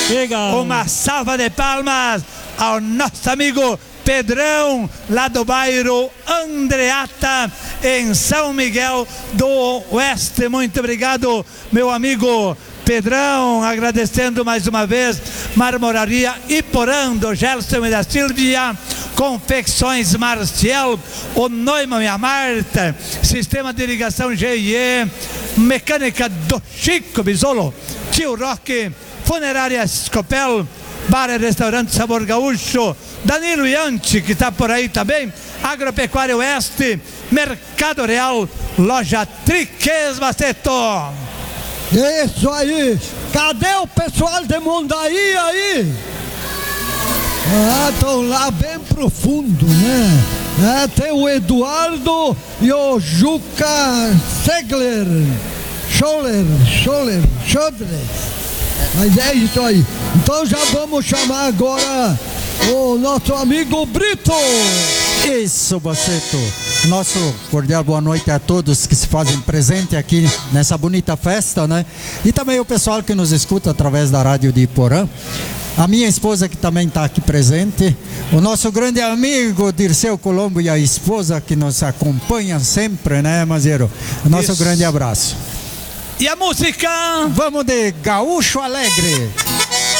Legal. Uma salva de palmas ao nosso amigo Pedrão, lá do bairro Andreata, em São Miguel do Oeste. Muito obrigado, meu amigo Pedrão, agradecendo mais uma vez Marmoraria Iporã, do Gerson e da Silvia, Confecções Marcial, o Neumann e a Marta, Sistema de Irrigação GIE, Mecânica do Chico Bisolo, Tio Roque, Funerária Scopel, Bar e Restaurante Sabor Gaúcho, Danilo Ianti, que está por aí também, Agropecuária Oeste, Mercado Real, Loja Triques Maceto. Isso aí! Cadê o pessoal de Mondaí aí? Estão lá bem profundo, né? Tem o Eduardo e o Juca Scholler. Mas é isso aí. Então já vamos chamar agora o nosso amigo Brito. Isso, Baceto. Nosso cordial boa noite a todos que se fazem presente aqui nessa bonita festa, né? E também o pessoal que nos escuta através da rádio de Iporã. A minha esposa que também está aqui presente. O nosso grande amigo Dirceu Colombo e a esposa que nos acompanham sempre, né, Mazeiro? Nosso grande abraço. E a música? Vamos de Gaúcho Alegre.